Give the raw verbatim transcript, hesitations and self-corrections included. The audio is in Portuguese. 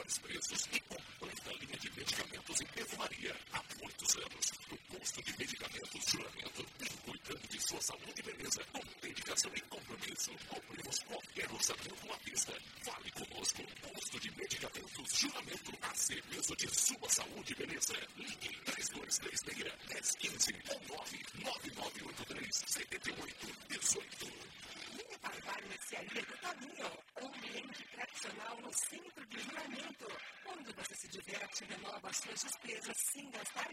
melhores preços e completa linha de medicamentos e perfumaria. Há muitos anos, o posto de medicamentos Juramento vem cuidando de sua saúde e beleza com dedicação e compromisso. Cobrimos qualquer orçamento à vista. Fale conosco. Posto de medicamentos Juramento, a serviço de sua saúde e beleza. Ligue três dois três seis, um zero um cinco ou nove nove nove oito três, sete oito um oito. Venha para o Bar Mercearia do Toninho, um ambiente tradicional no centro de Juramento, onde você se diverte e renova as suas despesas sem gastar